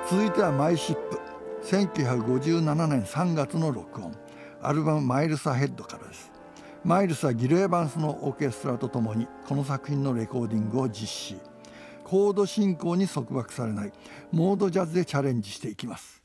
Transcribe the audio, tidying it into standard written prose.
続いてはマイシップ、1957年3月の録音、アルバムマイルスアヘッドからです。マイルスはギル・エヴァンスのオーケストラとともにこの作品のレコーディングを実施。コード進行に束縛されないモードジャズでチャレンジしていきます。